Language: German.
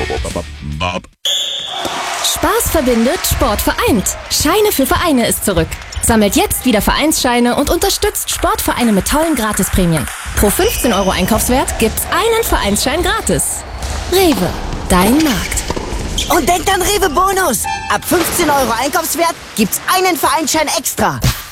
Spaß verbindet, Sport vereint. Scheine für Vereine ist zurück. Sammelt jetzt wieder Vereinsscheine und unterstützt Sportvereine mit tollen Gratisprämien. Pro 15 € Einkaufswert gibt's einen Vereinsschein gratis. Rewe, dein Markt. Und denkt an Rewe Bonus. Ab 15 € Einkaufswert gibt's einen Vereinsschein extra.